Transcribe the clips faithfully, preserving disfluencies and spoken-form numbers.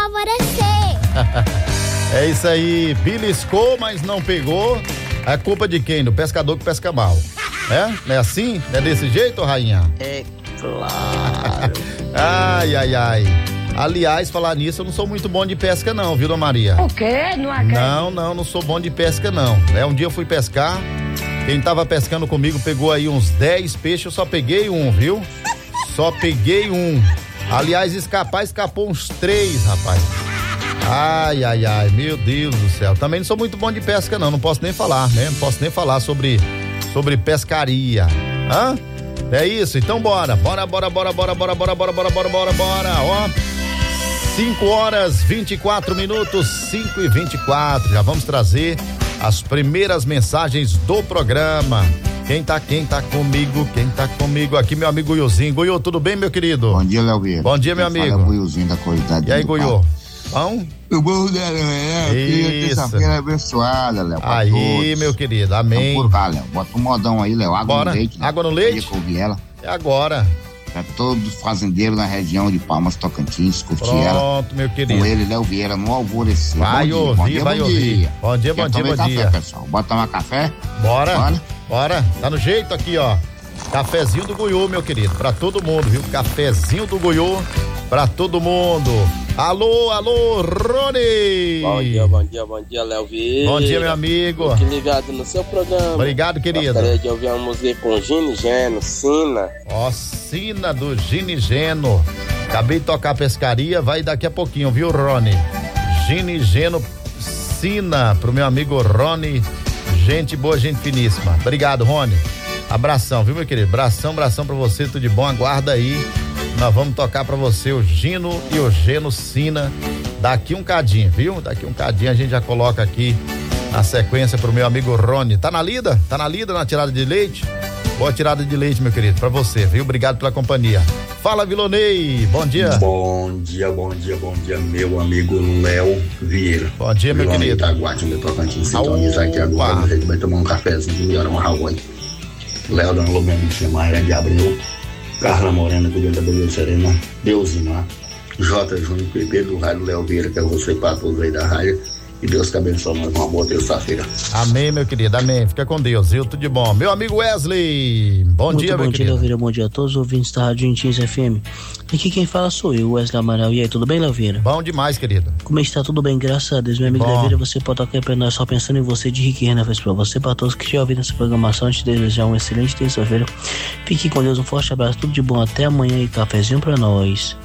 Alvorecer. É isso aí, beliscou, mas não pegou. É culpa de quem? Do pescador que pesca mal. É? Não é assim? Não é desse jeito, rainha? É claro. Ai, ai, ai. Aliás, falar nisso, eu não sou muito bom de pesca não, viu, dona Maria? O quê? Não acredito. Não, não, não sou bom de pesca não. É, um dia eu fui pescar, quem tava pescando comigo pegou aí uns dez peixes, eu só peguei um, viu? Só peguei um. Aliás, escapar, escapou uns três, rapaz. Ai, ai, ai, meu Deus do céu. Também não sou muito bom de pesca não, não posso nem falar, né? Não posso nem falar sobre, sobre pescaria. Hã? É isso, então bora, bora, bora, bora, bora, bora, bora, bora, bora, bora, bora, bora, ó. cinco horas, vinte e quatro minutos, cinco e vinte e quatro. Já vamos trazer as primeiras mensagens do programa. Quem tá, quem tá comigo, quem tá comigo aqui, meu amigo Guiozinho. Guiô, tudo bem, meu querido? Bom dia, Léo Vieira. Bom dia, meu amigo. Fala, Guiozinho da qualidade. E aí, Guiô? Bom? O burro da Léo, terça-feira abençoada, Léo. Aí, todos. meu querido, amém. Então, por cá, Léo. Bota um modão aí, Léo. Água Bora. no leite. Léo. Água no leite? Ela. É agora. Pra todos fazendeiros na região de Palmas, Tocantins, curtir Pronto, ela. Pronto, meu querido. Com ele, Léo Vieira, no Alvorecer. Vai bom ouvir, bom dia, vai bom ouvir. Dia. Bom dia, bom Quer dia, tomar bom café, dia. pessoal? Bota tomar café? Bora, Bora. bora. Tá no jeito aqui, ó. Cafezinho do Guiô, meu querido, pra todo mundo, viu? Cafezinho do Guiô pra todo mundo. Alô, alô, Rony! Bom dia, bom dia, bom dia, Léo Vieira. Bom dia, meu amigo. Fique ligado no seu programa. Obrigado, querido. Gostaria de ouvir uma música com Gini Geno, Sina. Ó, Sina do Gini Geno. Acabei de tocar pescaria, vai daqui a pouquinho, viu, Rony? Gini Geno, Sina, pro meu amigo Rony. Gente boa, gente finíssima. Obrigado, Rony. Abração, viu, meu querido? Abração, abração pra você, tudo de bom. Aguarda aí. Nós vamos tocar pra você o Gino e o Geno Sina daqui um cadinho, viu? Daqui um cadinho a gente já coloca aqui na sequência pro meu amigo Rony. Tá na lida? Tá na lida na tirada de leite? Boa tirada de leite, meu querido, pra você, viu? Obrigado pela companhia. Fala, Vilonei, bom dia. Bom dia, bom dia, bom dia, meu amigo Léo Vieira. Bom dia, meu Vilonei querido. Itaguate, meu Tocantins, sintonizar aqui agora, a gente vai tomar um cafezinho e uma água aí. Léo Dona Lobinha, Bichinha, Maria de Abreu, Carla Morena, cuidando da beleza serena, Deusimar, J. Júnior, Pedro do Rádio Léo Vieira, que é você para todos aí da rádio. E Deus te abençoe, mais uma boa terça-feira. Amém, meu querido, amém. Fica com Deus, viu? Tudo de bom. Meu amigo Wesley, bom Muito dia, bom meu dia, querido. Léo Vieira, bom dia a todos os ouvintes da Rádio Intins F M. Aqui quem fala sou eu, Wesley Amaral. E aí, tudo bem, Léo Vieira? Bom demais, querido. Como está? Tudo bem, graças a Deus. Meu amigo Léo Vieira, você pode tocar pra nós só pensando em você, de Rick Renner, pra você, para todos que já ouviram essa programação. Te desejar uma excelente terça-feira. Fique com Deus, um forte abraço, tudo de bom. Até amanhã e cafezinho pra nós.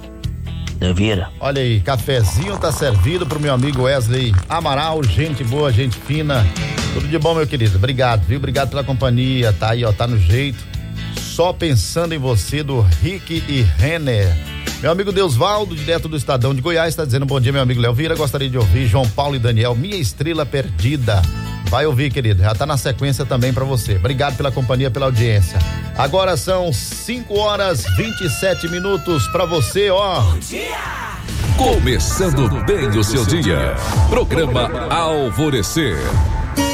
Léo Vieira. Olha aí, cafezinho tá servido pro meu amigo Wesley Amaral, gente boa, gente fina, tudo de bom, meu querido, obrigado, viu, obrigado pela companhia, tá aí, ó, tá no jeito, só pensando em você, do Rick e Renner. Meu amigo Deusvaldo, direto do Estadão de Goiás, tá dizendo bom dia, meu amigo Léo Vieira, gostaria de ouvir João Paulo e Daniel, Minha Estrela Perdida. Vai ouvir, querido, já tá na sequência também pra você. Obrigado pela companhia, pela audiência. Agora são cinco horas vinte e sete minutos pra você, ó. Bom dia! Começando bem o seu dia. Programa Alvorecer.